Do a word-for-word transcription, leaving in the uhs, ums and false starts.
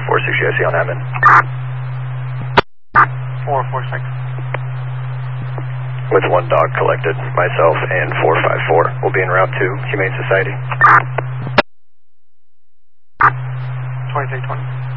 four six, you guys see on Hammond. four four six. With one dog collected, myself and four five four. We'll be en route to Humane Society. twenty-three twenty.